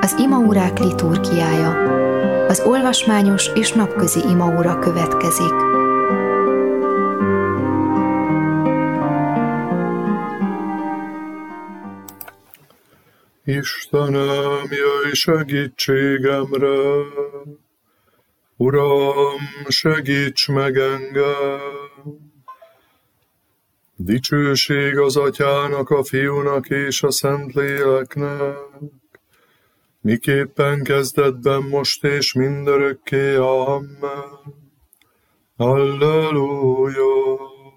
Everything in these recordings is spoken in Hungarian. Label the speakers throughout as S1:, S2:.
S1: Az imaórák liturgiája. Az olvasmányos és napközi imaóra következik.
S2: Istenem, jöjj segítségemre! Uram, segíts meg engem! Dicsőség az Atyának, a Fiúnak és a Szentléleknek, miképpen kezdetben, most és mindörökké. Amen. Halleluja!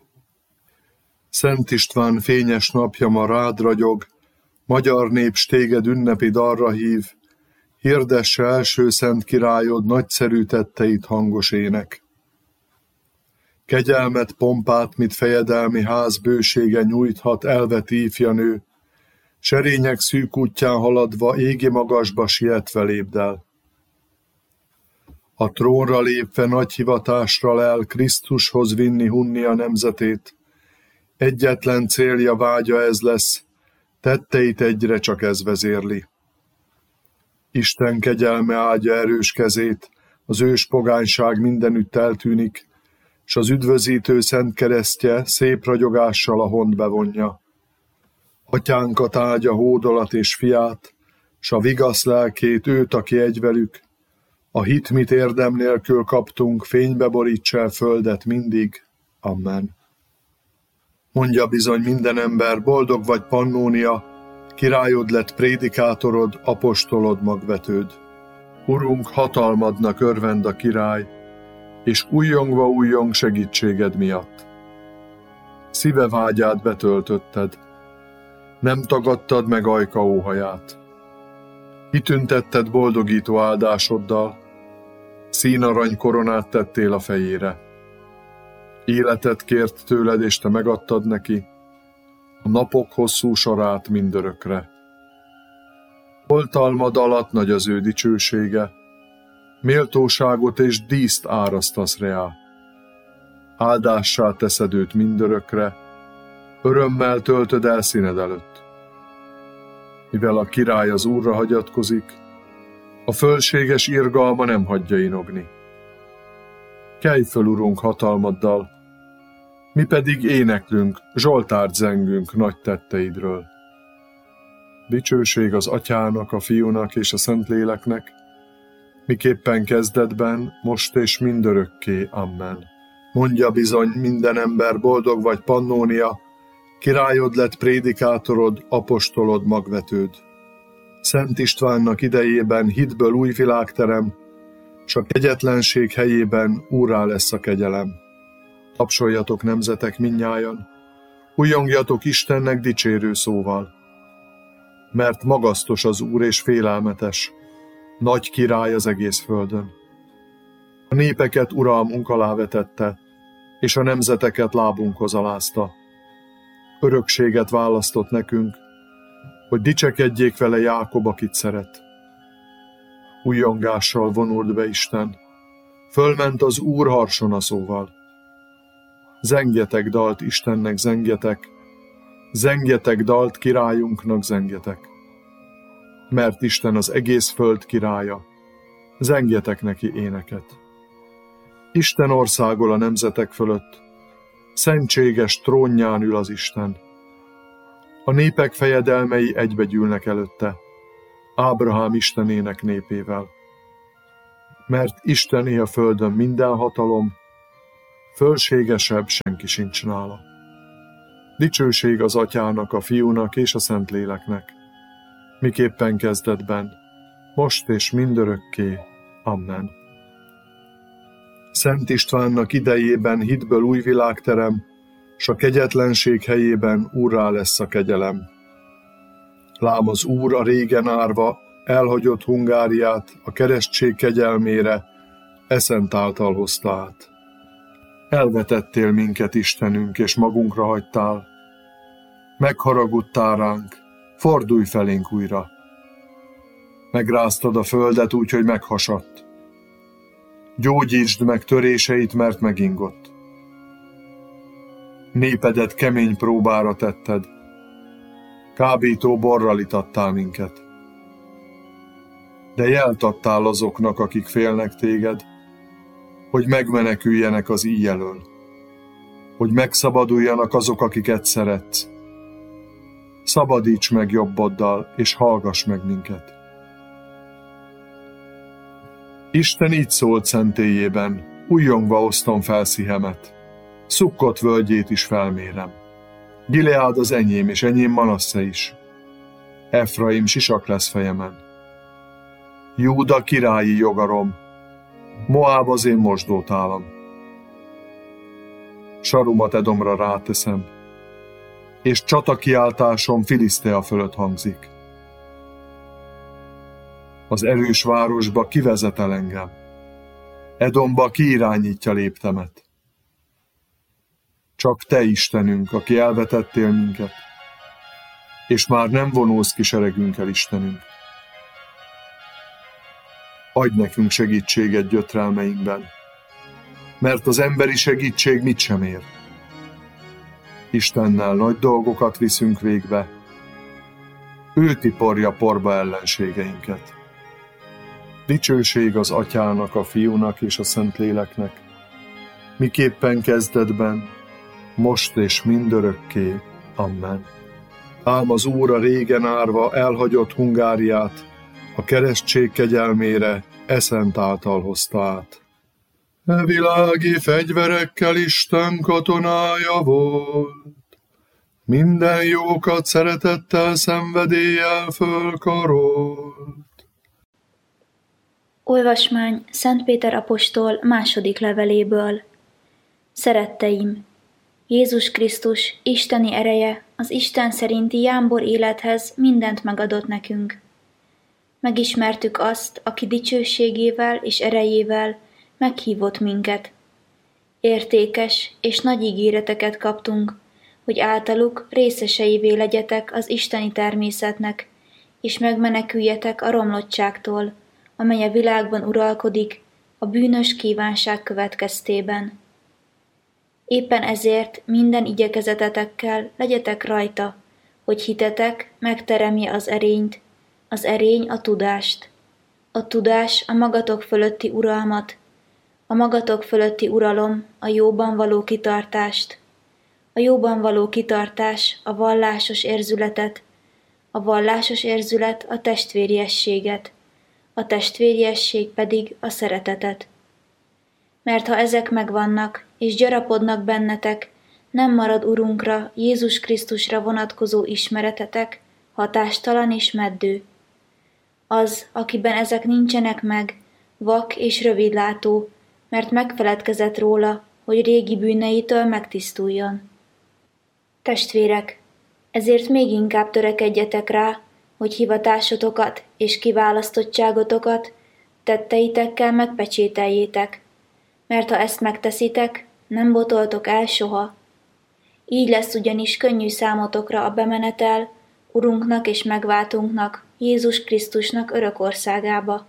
S2: Szent István fényes napja ma rád ragyog, magyar nép, s téged ünnepi dalra hív, hirdesse első szent királyod nagyszerű tetteit hangos ének. Kegyelmet, pompát, mit fejedelmi ház bősége nyújthat, elveti ifjanő, serények szűk útján haladva, égi magasba sietve lépd el. A trónra lépve nagy hivatásra lel, Krisztushoz vinni hunni a nemzetét. Egyetlen célja, vágya ez lesz, tetteit egyre csak ez vezérli. Isten kegyelme ágya erős kezét, az ős pogányság mindenütt eltűnik, s az üdvözítő szent keresztje szép ragyogással a hont bevonja. Atyánkat áldja hódolat és fiát, s a vigasz lelkét, őt, aki egyvelük. A hit, mit érdem nélkül kaptunk, fénybe borítsa el földet mindig. Amen. Mondja bizony minden ember, boldog vagy Pannónia, királyod lett prédikátorod, apostolod, magvetőd. Urunk, hatalmadnak örvend a király, és újjongva újjong segítséged miatt. Szíve vágyát betöltötted, nem tagadtad meg ajka óhaját. Kitüntetted boldogító áldásoddal, színarany koronát tettél a fejére. Életet kért tőled, és te megadtad neki, a napok hosszú sorát mindörökre. Oltalmad alatt nagy az ő dicsősége, méltóságot és díszt árasztasz reá. Áldássá teszed őt mindörökre, örömmel töltöd el színed előtt. Mivel a király az Úrra hagyatkozik, a fölséges irgalma nem hagyja inogni. Kelj föl, Urunk, hatalmaddal, mi pedig éneklünk, zsoltárt zengünk nagy tetteidről. Dicsőség az Atyának, a Fiúnak és a Szentléleknek, miképpen kezdetben, most és mindörökké. Amen. Mondja bizony minden ember, boldog vagy Pannónia, királyod lett prédikátorod, apostolod, magvetőd. Szent Istvánnak idejében hitből új világterem, s a kegyetlenség helyében úrrá lesz a kegyelem. Tapsoljatok nemzetek mindnyájan, ujjongjatok Istennek dicsérő szóval. Mert magasztos az Úr és félelmetes, nagy király az egész földön. A népeket uralmunk alá vetette, és a nemzeteket lábunkhoz alázta. Örökséget választott nekünk, hogy dicsekedjék vele Jákob, akit szeret. Ujjongással vonult be Isten, fölment az Úr harsonaszóval. Zengjetek dalt Istennek, zengjetek dalt királyunknak, zengjetek. Mert Isten az egész föld királya, zengjetek neki éneket. Isten országol a nemzetek fölött, szentséges trónján ül az Isten. A népek fejedelmei egybegyűlnek előtte, Ábrahám Istenének népével. Mert Istené a földön minden hatalom, fölségesebb senki sincs nála. Dicsőség az Atyának, a Fiúnak és a Szentléleknek, miképpen kezdetben, most és mindörökké. Amen. Szent Istvánnak idejében hitből új világterem, s a kegyetlenség helyében úrrá lesz a kegyelem. Lám az Úr a régen árva elhagyott Hungáriát a keresztség kegyelmére eszent által hozta át. Elvetettél minket, Istenünk, és magunkra hagytál. Megharagudtál ránk, fordulj felénk újra. Megráztad a földet úgy, hogy meghasadt. Gyógyítsd meg töréseit, mert megingott. Népedet kemény próbára tetted, kábító borral itattál minket. de jelt adtál azoknak, akik félnek téged, hogy megmeneküljenek az íj elől, hogy megszabaduljanak azok, akiket szeretsz. Szabadíts meg jobboddal, és hallgass meg minket. Isten így szólt szentélyében, újjongva osztom fel Szichemet, Szukkot völgyét is felmérem. Gileád az enyém, és enyém Manasse is. Efraim sisak lesz fejemen. Júda királyi jogarom, Moáb az én mosdótálam. Sarumat Edomra ráteszem, és csatakiáltásom Filisztea fölött hangzik. Az erős városba kivezet el engem, Edomba kiirányítja léptemet. Csak te, Istenünk, aki elvetettél minket, és már nem vonulsz ki seregünkkel, Istenünk. Adj nekünk segítséget gyötrelmeinkben, mert az emberi segítség mit sem ér. Istennel nagy dolgokat viszünk végbe, ő tiporja porba ellenségeinket. Dicsőség az Atyának, a Fiúnak és a Szentléleknek, miképpen kezdetben, most és mindörökké. Amen. Ám az Úr a régen árva elhagyott Hungáriát a keresztség kegyelmére eszent által hozta át. E világi fegyverekkel Isten katonája volt, minden jókat szeretettel, szenvedéllyel fölkarolt.
S3: Olvasmány Szent Péter apostol második leveléből. Szeretteim! Jézus Krisztus, isteni ereje, az Isten szerinti jámbor élethez mindent megadott nekünk. Megismertük azt, aki dicsőségével és erejével meghívott minket. Értékes és nagy ígéreteket kaptunk, hogy általuk részeseivé legyetek az isteni természetnek, és megmeneküljetek a romlottságtól, amely a világban uralkodik a bűnös kívánság következtében. Éppen ezért minden igyekezetetekkel legyetek rajta, hogy hitetek megteremje az erényt, az erény a tudást, a tudás a magatok fölötti uralmat, a magatok fölötti uralom a jóban való kitartást, a jóban való kitartás a vallásos érzületet, a vallásos érzület a testvériességet, a testvériesség pedig a szeretetet. Mert ha ezek megvannak, és gyarapodnak bennetek, nem marad Urunkra, Jézus Krisztusra vonatkozó ismeretetek, hatástalan és meddő. Az, akiben ezek nincsenek meg, vak és rövidlátó, mert megfeledkezett róla, hogy régi bűneitől megtisztuljon. Testvérek, ezért még inkább törekedjetek rá, hogy hivatásotokat és kiválasztottságotokat tetteitekkel megpecsételjétek, mert ha ezt megteszitek, nem botoltok el soha. Így lesz ugyanis könnyű számotokra a bemenetel Urunknak és megváltunknak, Jézus Krisztusnak örök országába.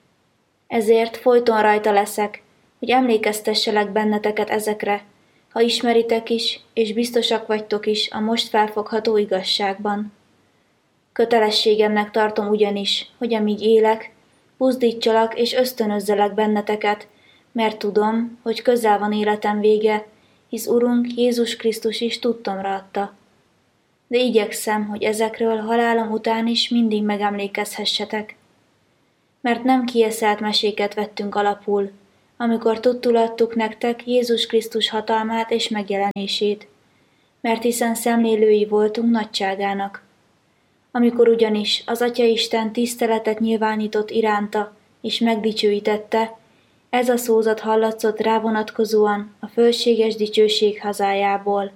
S3: Ezért folyton rajta leszek, hogy emlékeztesselek benneteket ezekre, ha ismeritek is, és biztosak vagytok is a most felfogható igazságban. Kötelességemnek tartom ugyanis, hogy amíg élek, buzdítsalak és ösztönözzelek benneteket, mert tudom, hogy közel van életem vége, hisz Urunk Jézus Krisztus is tudtomra adta. De igyekszem, hogy ezekről halálom után is mindig megemlékezhessetek. Mert nem kieszelt meséket vettünk alapul, amikor tudtul adtuk nektek Jézus Krisztus hatalmát és megjelenését, mert hiszen szemlélői voltunk nagyságának. Amikor ugyanis az Atyaisten tiszteletet nyilvánított iránta, és megdicsőítette, ez a szózat hallatszott rá vonatkozóan a fölséges dicsőség hazájából.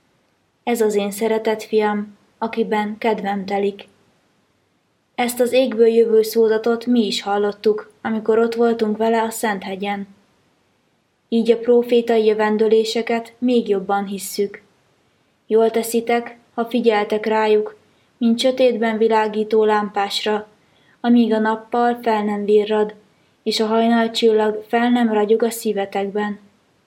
S3: Ez az én szeretett fiam, akiben kedvem telik. Ezt az égből jövő szózatot mi is hallottuk, amikor ott voltunk vele a Szenthegyen. Így a prófétai jövendőléseket még jobban hisszük. Jól teszitek, ha figyeltek rájuk, mint sötétben világító lámpásra, amíg a nappal fel nem virrad, és a hajnalcsillag fel nem ragyog a szívetekben.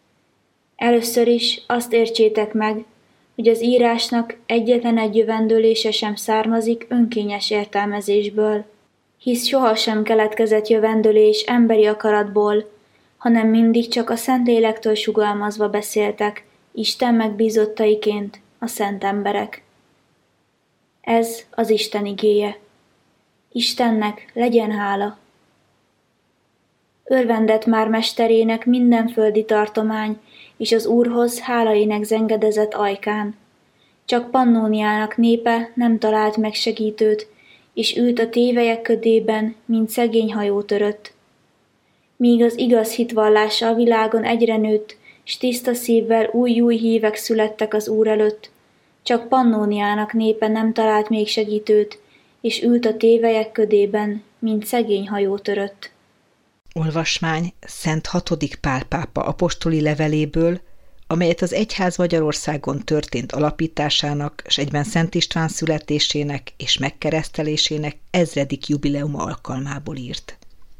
S3: Először is azt értsétek meg, hogy az írásnak egyetlen egy jövendőlése sem származik önkényes értelmezésből. hisz sohasem keletkezett jövendőlés emberi akaratból, hanem mindig csak a Szentlélektől sugalmazva beszéltek, Isten megbízottaiként a szent emberek. Ez az Isten igéje. Istennek legyen hála. Örvendett már mesterének minden földi tartomány, és az Úrhoz hálaének zengedezett ajkán. Csak Pannóniának népe nem talált meg segítőt, és ült a tévelyek ködében, mint szegény hajótörött. Míg az igaz hitvallása a világon egyre nőtt, s tiszta szívvel új hívek születtek az Úr előtt, csak Pannóniának népe nem talált még segítőt, és ült a tévelyek ködében, mint szegény hajótörött.
S4: Olvasmány Szent 6. Pál pápa apostoli leveléből, amelyet az egyház Magyarországon történt alapításának, s egyben Szent István születésének és megkeresztelésének 1000. jubileuma alkalmából írt.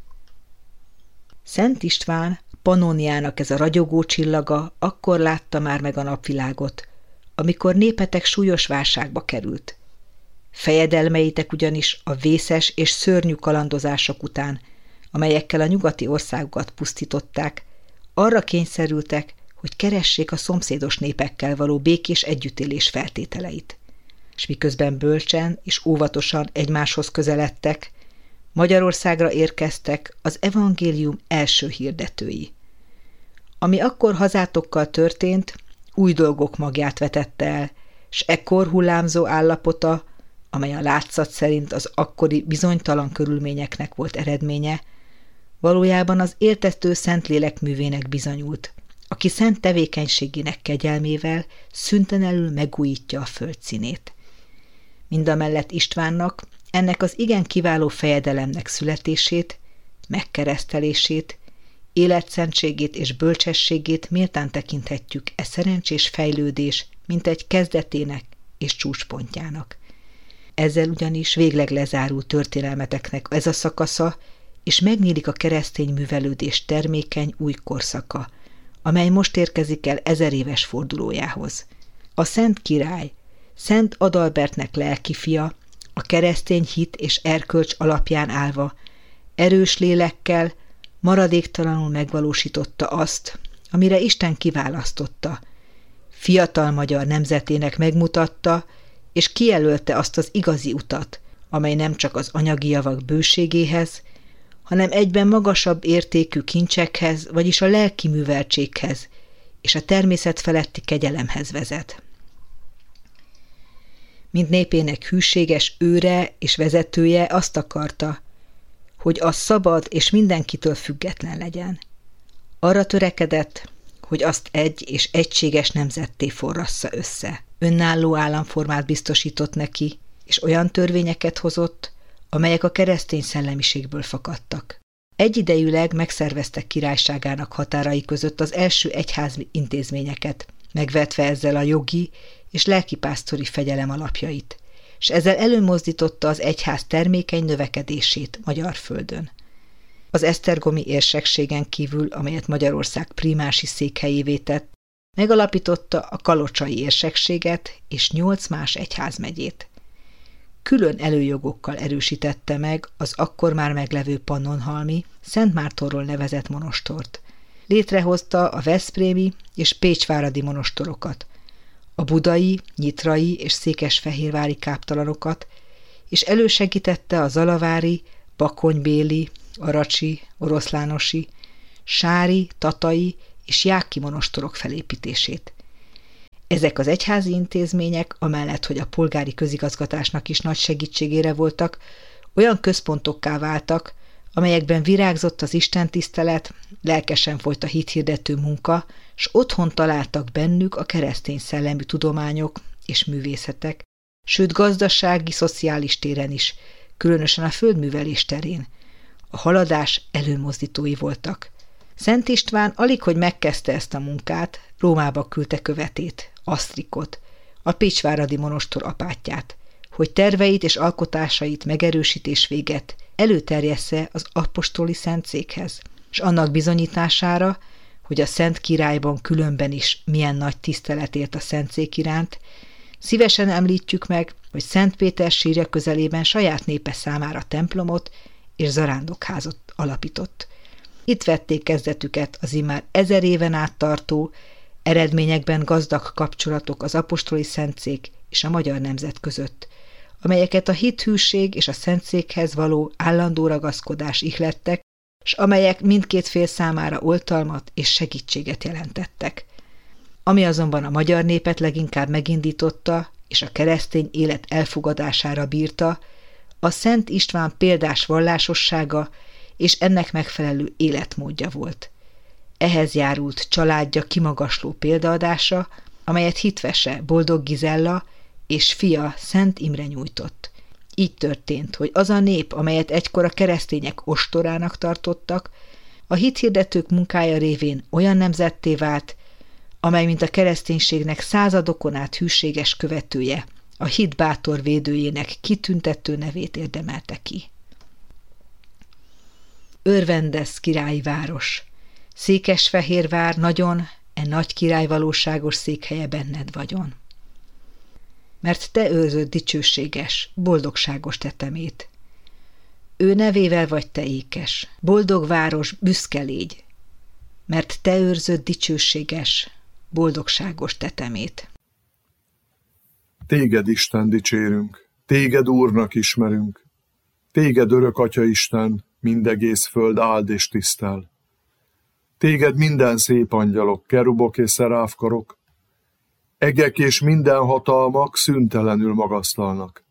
S4: Szent István, Pannóniának ez a ragyogó csillaga, akkor látta már meg a napvilágot, amikor népetek súlyos válságba került. Fejedelmeitek ugyanis a vészes és szörnyű kalandozások után, amelyekkel a nyugati országokat pusztították, arra kényszerültek, hogy keressék a szomszédos népekkel való békés együttélés feltételeit. És miközben bölcsen és óvatosan egymáshoz közeledtek, Magyarországra érkeztek az evangélium első hirdetői. Ami akkor hazátokkal történt, új dolgok magját vetette el, s ekkor hullámzó állapota, amely a látszat szerint az akkori bizonytalan körülményeknek volt eredménye, valójában az éltető Szentlélek művének bizonyult, aki szent tevékenységének kegyelmével szüntelenül megújítja a föld színét. Mindamellett Istvánnak, ennek az igen kiváló fejedelemnek születését, megkeresztelését, életszentségét és bölcsességét méltán tekinthetjük e szerencsés fejlődés, mint egy kezdetének és csúcspontjának. Ezzel ugyanis végleg lezárul történelmeteknek ez a szakasza, és megnyílik a keresztény művelődés termékeny új korszaka, amely most érkezik el 1000 éves fordulójához. A Szent Király, Szent Adalbertnek lelki fia, a keresztény hit és erkölcs alapján állva, erős lélekkel, maradéktalanul megvalósította azt, amire Isten kiválasztotta. Fiatal magyar nemzetének megmutatta, és kijelölte azt az igazi utat, amely nem csak az anyagi javak bőségéhez, hanem egyben magasabb értékű kincsekhez, vagyis a lelki műveltséghez és a természet feletti kegyelemhez vezet. Mint népének hűséges őre és vezetője azt akarta, hogy az szabad és mindenkitől független legyen. Arra törekedett, hogy azt egy és egységes nemzetté forrassza össze. Önálló államformát biztosított neki, és olyan törvényeket hozott, amelyek a keresztény szellemiségből fakadtak. Egyidejűleg megszerveztek királyságának határai között az első egyházi intézményeket, megvetve ezzel a jogi és lelkipásztori fegyelem alapjait, és ezzel előmozdította az egyház termékeny növekedését magyar földön. Az esztergomi érsekségen kívül, amelyet Magyarország primási székhelyévé tett, megalapította a kalocsai érsekséget és 8 más egyházmegyét. Külön előjogokkal erősítette meg az akkor már meglevő Pannonhalmi, Szent Mártonról nevezett monostort. Létrehozta a veszprémi és pécsváradi monostorokat, a budai, nyitrai és székesfehérvári káptalanokat, és elősegítette a zalavári, bakonybéli, aracsi, oroszlánosi, sári, tatai és jáki monostorok felépítését. Ezek az egyházi intézmények, amellett, hogy a polgári közigazgatásnak is nagy segítségére voltak, olyan központokká váltak, amelyekben virágzott az istentisztelet, lelkesen folyt a hithirdető munka, s otthon találtak bennük a keresztény szellemű tudományok és művészetek, sőt gazdasági, szociális téren is, különösen a földművelés terén. A haladás előmozdítói voltak. Szent István alighogy megkezdte ezt a munkát, Rómába küldte követét, Asztrikot, a pécsváradi monostor apátját, hogy terveit és alkotásait megerősítés véget előterjessze az apostoli szentszékhez, és annak bizonyítására, hogy a Szent Királyban különben is milyen nagy tisztelet ért a szentszék iránt, szívesen említjük meg, hogy Szent Péter sírja közelében saját népe számára templomot és zarándokházat alapított. Itt vették kezdetüket az immár 1000 éven át tartó, eredményekben gazdag kapcsolatok az apostoli szentszék és a magyar nemzet között, amelyeket a hithűség és a szentszékhez való állandó ragaszkodás ihlettek, s amelyek mindkét fél számára oltalmat és segítséget jelentettek. Ami azonban a magyar népet leginkább megindította, és a keresztény élet elfogadására bírta, a Szent István példás vallásossága és ennek megfelelő életmódja volt. Ehhez járult családja kimagasló példaadása, amelyet hitvese Boldog Gizella és fia Szent Imre nyújtott. Így történt, hogy az a nép, amelyet egykor a keresztények ostorának tartottak, a hithirdetők munkája révén olyan nemzetté vált, amely mint a kereszténységnek századokon át hűséges követője, a hit bátor védőjének kitüntető nevét érdemelte ki. Örvendez, királyi város! Székesfehérvár nagyon, nagy király valóságos székhelye benned vagyon. Mert te őrzöd dicsőséges, boldogságos tetemét. Ő nevével vagy te ékes, boldog város, büszke légy, mert te őrzöd dicsőséges, boldogságos tetemét.
S2: Téged, Isten, dicsérünk, téged Úrnak ismerünk, téged örök Atya Isten, mindegész föld áld és tisztel. Téged minden szép angyalok, kerubok és szeráfkarok, egek és minden hatalmak szüntelenül magasztalnak.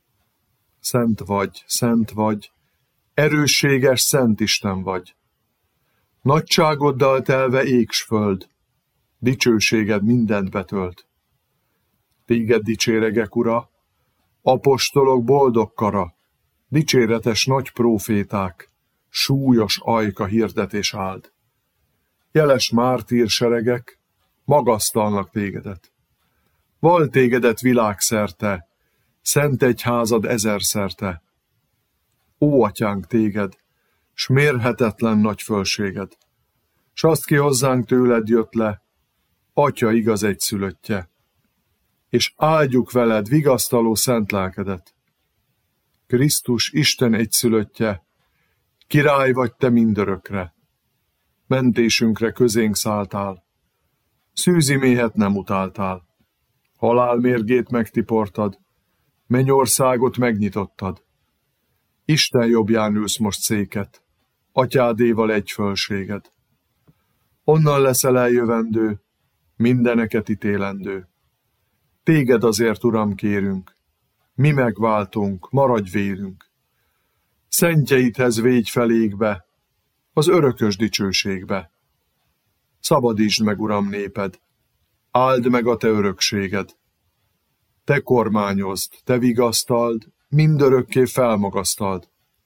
S2: Szent vagy, erősséges Szent Isten vagy. Nagyságoddal telve ég s föld, dicsőséged mindent betölt. Téged dicséregek, Ura, apostolok boldog kara, dicséretes nagy próféták, súlyos ajka hirdetés áld. Jeles mártír seregek magasztalnak tégedet. Val tégedet világszerte, szent egyházad ezerszerte. Ó, atyánk, téged, s mérhetetlen nagy fölséged, s azt ki hozzánk tőled jött le, Atya igaz egyszülöttje, és áldjuk veled vigasztaló szent lelkedet. Krisztus Isten egyszülöttje, király vagy te mindörökre, mentésünkre közénk szálltál, szűzi méhet nem utáltál, halál mérgét megtiportad, mennyországot megnyitottad. Isten jobbján ülsz most széket, atyádéval egy fölséged. Onnan leszel eljövendő, mindeneket ítélendő. Téged azért, Uram, kérünk, mi megváltunk, maradj vérünk. Szentjeidhez végy felékbe, az örökös dicsőségbe. Szabadítsd meg, Uram, néped, áld meg a te örökséged. Te kormányozd, te vigasztald, mindörökké felmagasztald.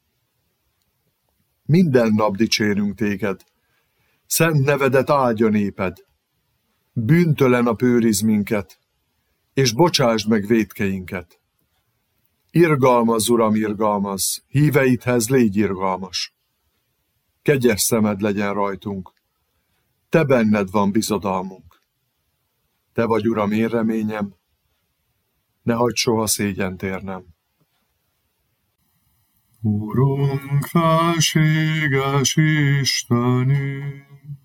S2: Minden nap dicsérünk téged, szent nevedet áldja néped. Bűntelen a őrizz minket, és bocsásd meg vétkeinket. Irgalmazz, Uram, irgalmazz, híveidhez légy irgalmas. Kegyes szemed legyen rajtunk, te benned van bizodalmunk. Te vagy, Uram, én reményem, ne hagyd soha szégyent érnem. Urunk, felséges Istenünk,